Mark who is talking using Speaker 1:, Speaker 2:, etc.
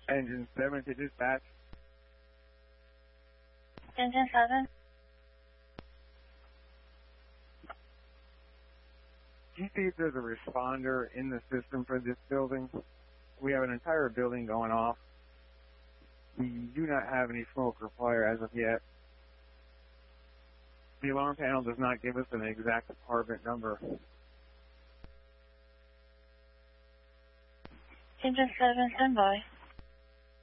Speaker 1: Engine 7 to dispatch.
Speaker 2: Engine 7.
Speaker 1: Do you see if there's a responder in the system for this building? We have an entire building going off. We do not have any smoke or fire as of yet. The alarm panel does not give us an exact apartment number.
Speaker 2: Engine 7, stand by.